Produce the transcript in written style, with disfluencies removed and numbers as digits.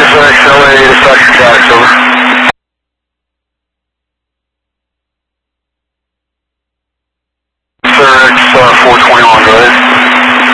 XLA to Dr. Jax, over. Sir, X 421, go ahead.